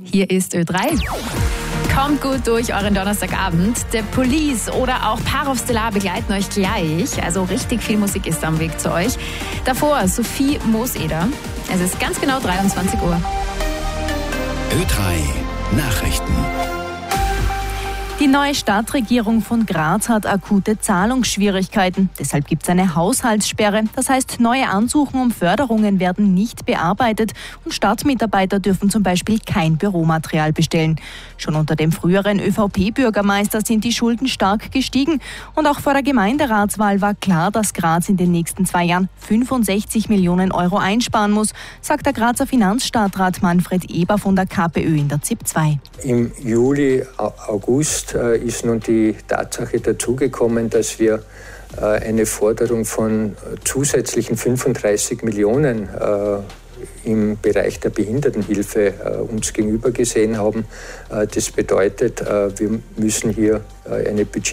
Hier ist Ö3. Kommt gut durch euren Donnerstagabend. The Police oder auch Parov Stellar begleiten euch gleich. Also richtig viel Musik ist am Weg zu euch. Davor Sophie Mooseder. Es ist ganz genau 23 Uhr. Ö3 Nachrichten. Die neue Stadtregierung von Graz hat akute Zahlungsschwierigkeiten. Deshalb gibt es eine Haushaltssperre. Das heißt, neue Ansuchen um Förderungen werden nicht bearbeitet und Stadtmitarbeiter dürfen zum Beispiel kein Büromaterial bestellen. Schon unter dem früheren ÖVP-Bürgermeister sind die Schulden stark gestiegen. Und auch vor der Gemeinderatswahl war klar, dass Graz in den nächsten 2 Jahren 65 Millionen Euro einsparen muss, sagt der Grazer Finanzstadtrat Manfred Eber von der KPÖ in der ZIP 2. Im Juli, August ist nun die Tatsache dazugekommen, dass wir eine Forderung von zusätzlichen 35 Millionen im Bereich der Behindertenhilfe uns gegenüber gesehen haben. Das bedeutet, wir müssen hier eine